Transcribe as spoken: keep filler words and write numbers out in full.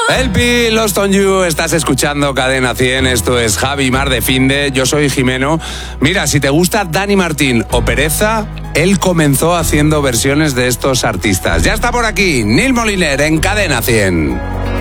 El Pi, Lost on You, estás escuchando Cadena cien, esto es Javi Mar de Finde, yo soy Jimeno. Mira, si te gusta Dani Martín o Pereza, él comenzó haciendo versiones de estos artistas. Ya está por aquí, Neil Moliner en Cadena cien.